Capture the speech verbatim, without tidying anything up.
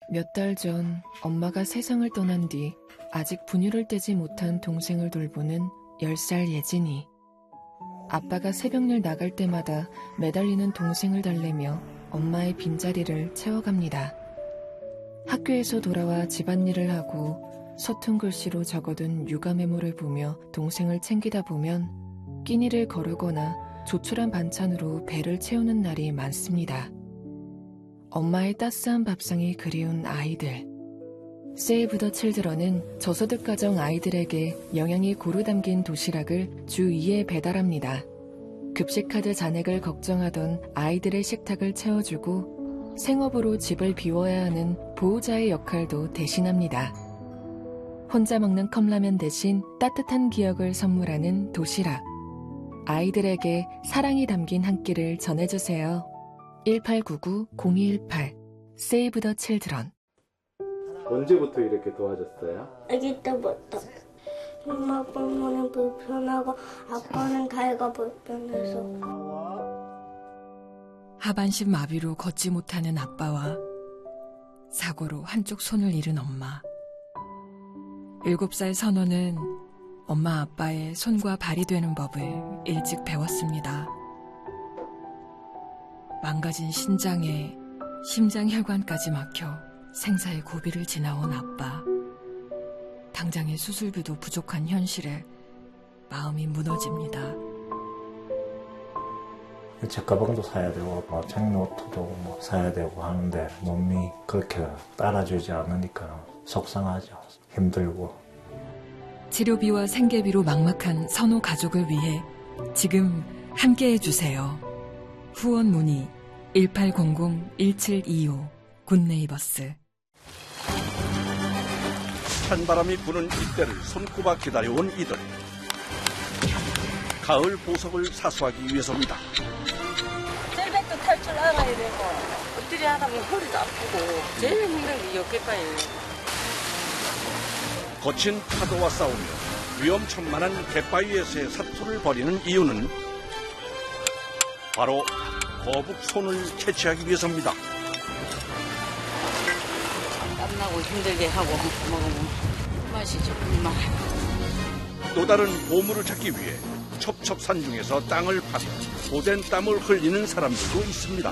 몇 달 전 엄마가 세상을 떠난 뒤 아직 분유를 떼지 못한 동생을 돌보는 열 살 예진이. 아빠가 새벽일 나갈 때마다 매달리는 동생을 달래며 엄마의 빈자리를 채워갑니다. 학교에서 돌아와 집안일을 하고 서툰 글씨로 적어둔 육아 메모를 보며 동생을 챙기다 보면 끼니를 거르거나 조촐한 반찬으로 배를 채우는 날이 많습니다. 엄마의 따스한 밥상이 그리운 아이들. 세이브 더 칠드런은 저소득 가정 아이들에게 영양이 고루 담긴 도시락을 주 이 회 배달합니다. 급식카드 잔액을 걱정하던 아이들의 식탁을 채워주고 생업으로 집을 비워야 하는 보호자의 역할도 대신합니다. 혼자 먹는 컵라면 대신 따뜻한 기억을 선물하는 도시락. 아이들에게 사랑이 담긴 한 끼를 전해주세요. 일팔구구 공이일팔 세이브 더 칠드런. 언제부터 이렇게 도와줬어요? 아기 때부터. 엄마 아빠는 불편하고 아빠는 다리가 불편해서. 하반신 마비로 걷지 못하는 아빠와 사고로 한쪽 손을 잃은 엄마. 일곱 살 선호는 엄마 아빠의 손과 발이 되는 법을 일찍 배웠습니다. 망가진 신장에 심장혈관까지 막혀 생사의 고비를 지나온 아빠. 당장의 수술비도 부족한 현실에 마음이 무너집니다. 책가방도 사야 되고 뭐 책노트도 뭐 사야 되고 하는데 몸이 그렇게 따라주지 않으니까 속상하죠. 힘들고. 치료비와 생계비로 막막한 선호 가족을 위해 지금 함께해 주세요. 후원 문의 일팔공공 일칠이오 굿네이버스. 찬바람이 부는 이때를 손꼽아 기다려온 이들. 가을 보석을 사수하기 위해서입니다. 셀백도 탈 줄 알아야 되고 엎드려 하다 보면 허리도 아프고 제일 힘든 게 역객바예요. 거친 파도와 싸우며 위험천만한 갯바위에서의 사투를 벌이는 이유는 바로 거북 손을 캐치하기 위해서입니다. 땀나고 힘들게 하고 먹으면 꿀맛이죠, 꿀맛. 또 다른 보물을 찾기 위해 첩첩산 중에서 땅을 파며 고된 땀을 흘리는 사람들도 있습니다.